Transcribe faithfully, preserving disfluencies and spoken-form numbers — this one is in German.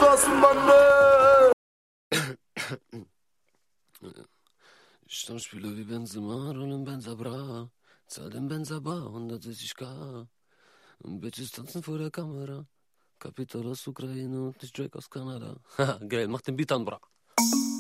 Straßenbande. Stammspieler wie Benzema, rollen Benza Bra, zahl den Benza Bar, hundertsechzig K. Bitches tanzen vor der Kamera, Kapital aus Ukraine und nicht Drake aus Kanada. Haha, geil, mach den Beat an, bra.